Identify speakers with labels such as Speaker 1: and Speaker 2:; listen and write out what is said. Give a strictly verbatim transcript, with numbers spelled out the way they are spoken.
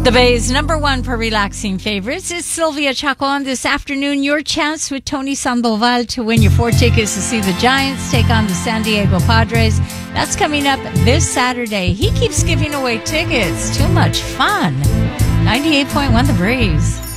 Speaker 1: The Bay's number one for relaxing favorites is Sylvia Chacon. This afternoon, your chance with Tony Sandoval to win your four tickets to see the Giants take on the San Diego Padres. That's coming up this Saturday. He keeps giving away tickets. Too much fun. ninety-eight point one The Breeze.